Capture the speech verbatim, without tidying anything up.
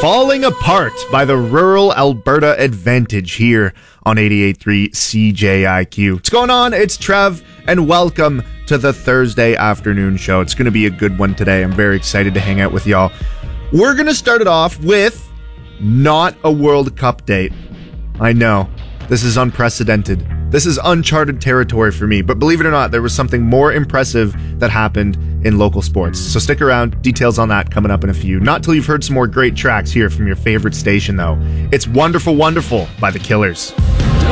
Falling Apart by the Rural Alberta Advantage here on eighty-eight point three C J I Q. What's going on? It's Trev, and welcome to the Thursday afternoon show. It's going to be a good one today. I'm very excited to hang out with y'all. We're going to start it off with not a World Cup date. I know, this is unprecedented. This is uncharted territory for me, but believe it or not, there was something more impressive that happened in local sports. So stick around, details on that coming up in a few. Not till you've heard some more great tracks here from your favorite station, though. It's Wonderful Wonderful by The Killers.